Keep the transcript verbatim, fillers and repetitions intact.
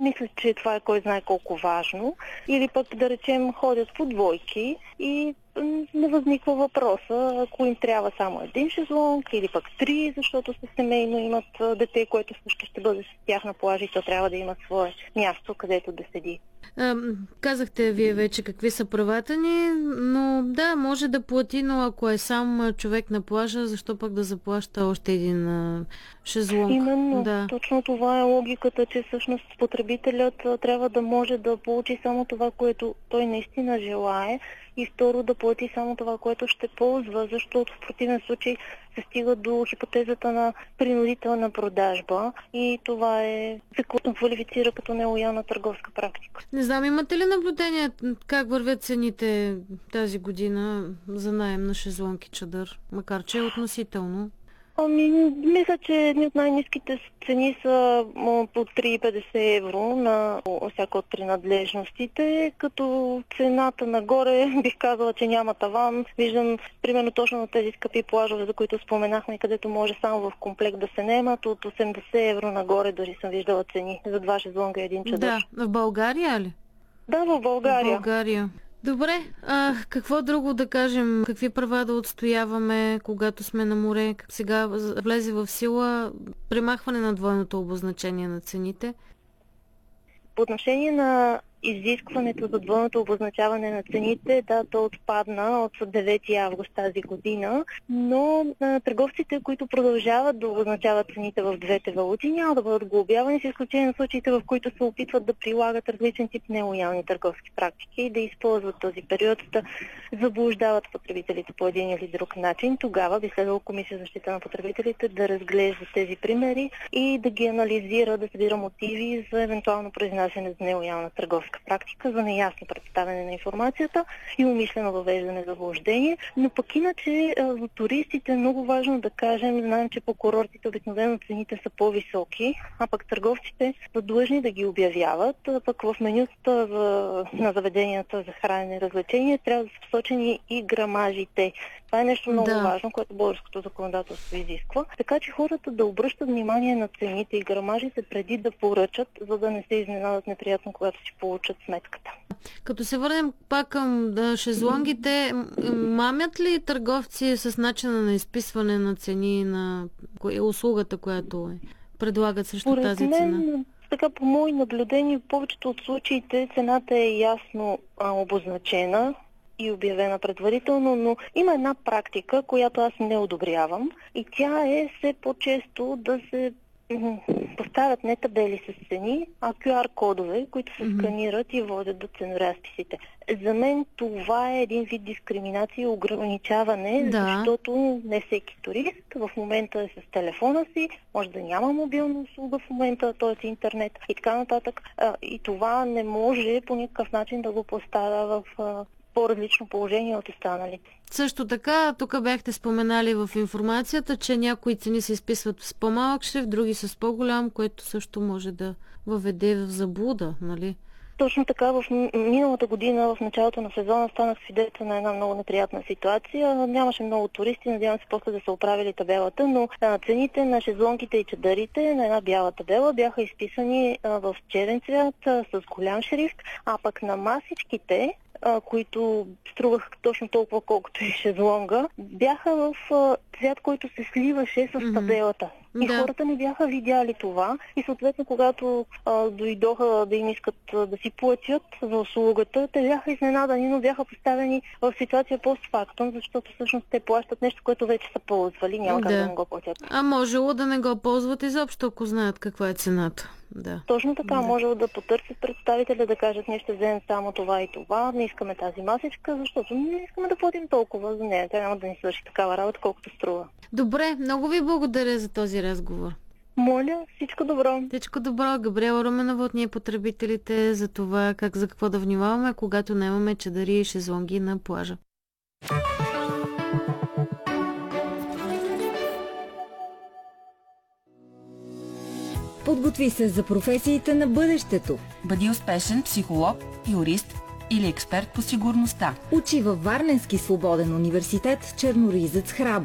мисля, че това е кой знае колко важно. Или пък, да речем, ходят по двойки и не възниква въпроса, ако им трябва само един шезлонг или пък три, защото са семейно, имат дете, което също ще бъде с тях на плажа и то трябва да има свое място, където да седи. А, казахте вие вече какви са правата ни, но да, може да плати, но ако е сам човек на плажа, защо пък да заплаща още един а, шезлонг? Именно, да. Точно това е логиката, че всъщност потребителят трябва да може да получи само това, което той наистина желае, и второ да плати само това, което ще ползва, защото в противен случай се стига до хипотезата на принудителна продажба и това е, се квалифицира като нелоялна търговска практика. Не знам, имате ли наблюдение как вървят цените тази година за наем на шезлонг и чадър, макар че е относително? Ами, мисля, че едни от най-ниските цени са по три и петдесет евро на всяка от принадлежностите, като цената нагоре бих казала, че няма таван. Виждам примерно точно на тези скъпи плажове, за които споменахме, където може само в комплект да се наемат, от осемдесет евро нагоре дори съм виждала цени за два шезлонга и един чадър. Да, в България ли? Да, в България. В България. Добре, а какво друго да кажем? Какви права да отстояваме, когато сме на море? Сега влезе в сила премахване на двойното обозначение на цените. По отношение на изискването за двойното обозначаване на цените, да, то отпадна от девети август тази година, но а, търговците, които продължават да обозначават цените в двете валути, няма да бъдат глобявани, с изключение на случаите, в които се опитват да прилагат различен тип нелоялни търговски практики и да използват този период да заблуждават потребителите по един или друг начин. Тогава би следвало Комисия за защита на потребителите да разглежда тези примери и да ги анализира, да събира мотиви за евентуално произнасяне за нелоялна търговска практика, за неясно представяне на информацията и умишлено въвеждане в заблуждение. Но пък иначе за туристите е много важно да кажем, знаем, че по курортите обикновено цените са по-високи, а пък търговците са длъжни да ги обявяват, а пък в менюта за, на заведенията за хранене и развлечение трябва да са посочени и грамажите. Това е нещо много да. важно, което българското законодателство изисква. Така че хората да обръщат внимание на цените и грамажите преди да поръчат, за да не се изненадат неприятно, когато си получат сметката. Като се върнем пак към да, шезлонгите, мамят ли търговци с начина на изписване на цени на услугата, която е, предлагат срещу Поред тази мен, цена? Така, по мои наблюдения, в повечето от случаите цената е ясно а, обозначена и обявена предварително, но има една практика, която аз не одобрявам, и тя е все по-често да се поставят не табели с цени, а ку ар кодове, които се mm-hmm. сканират и водят до ценоразписите. За мен това е един вид дискриминация и ограничаване, да. Защото не всеки турист в момента е с телефона си, може да няма мобилна услуга в момента, т.е. интернет и така нататък. И това не може по никакъв начин да го поставя в по-различно положение от останалите. Също така, тук бяхте споменали в информацията, че някои цени се изписват с по-малък шрифт, други с по-голям, което също може да въведе в заблуда, нали? Точно така, в миналата година, в началото на сезона, станах свидетел на една много неприятна ситуация. Нямаше много туристи, надявам се после да са оправили табелата, но а, цените на шезлонките и чадърите на една бяла табела бяха изписани а, в черен цвят а, с голям шрифт, а пък на масичките, а, които струваха точно толкова, колкото и шезлонга, бяха в а, цвят, който се сливаше с табелата. И да. Хората не бяха видяли това и съответно, когато а, дойдоха да им искат а, да си платят за услугата, те бяха изненадани, но бяха поставени в ситуация постфактум, защото всъщност те плащат нещо, което вече са ползвали, няма как да, да не го платят. А можело да не го ползват изобщо, ако знаят каква е цената. Да. Точно така, да. Можело да потърсят представителя, да кажат, ние ще вземем само това и това, не искаме тази масичка, защото не искаме да платим толкова за нея. Тя няма да ни свърши такава работа, колкото струва. Добре, много ви благодаря за този разговор. Моля, всичко добро. Всичко добро. Габриела Руменова от Ние потребителите за това как за какво да внимаваме, когато наемаме чадъри и шезлонги на плажа. Подготви се за професиите на бъдещето. Бъди успешен психолог, юрист или експерт по сигурността. Учи във Варненски свободен университет Черноризец Храбър.